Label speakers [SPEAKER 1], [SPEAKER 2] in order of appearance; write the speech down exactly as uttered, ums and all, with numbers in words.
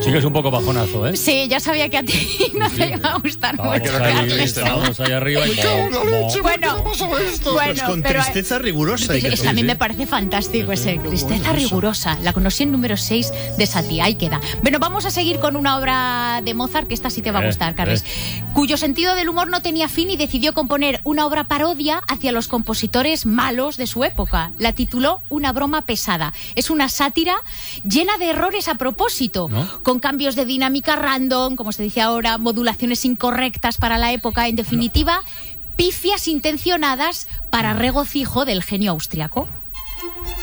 [SPEAKER 1] Sí que es un poco bajonazo, ¿eh?
[SPEAKER 2] Sí, ya sabía que a ti no te iba a gustar
[SPEAKER 1] Vamos
[SPEAKER 2] mucho.
[SPEAKER 1] ahí, estamos ahí arriba y...
[SPEAKER 2] Bueno,
[SPEAKER 3] Pues con
[SPEAKER 2] pero-
[SPEAKER 3] tristeza rigurosa. hay que
[SPEAKER 2] Es- a mí
[SPEAKER 3] decir.
[SPEAKER 2] me parece fantástico ese Tristeza rigurosa. La conocí en número seis de Satie, ahí queda. Bueno, vamos a seguir con una obra de Mozart, que esta sí te va a
[SPEAKER 1] Eh,
[SPEAKER 2] gustar, Carles, cuyo sentido del humor no tenía fin y decidió componer una obra parodia hacia los compositores malos de su época. La tituló Una broma pesada. Es una sátira llena de errores a propósito,
[SPEAKER 1] ¿No?
[SPEAKER 2] con cambios de dinámica random, como se dice ahora, modulaciones incorrectas para la época, en definitiva, pifias intencionadas para regocijo del genio austriaco.